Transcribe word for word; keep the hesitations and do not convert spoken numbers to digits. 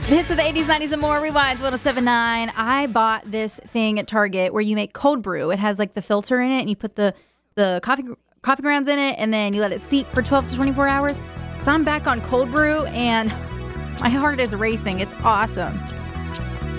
Hits of the eighties, nineties, and more. Rewinds one oh seven point nine. I bought this thing at Target where you make cold brew. It has like the filter in it, and you put the, the coffee coffee grounds in it, and then you let it seep for twelve to twenty-four hours. So I'm back on cold brew, and my heart is racing. It's awesome.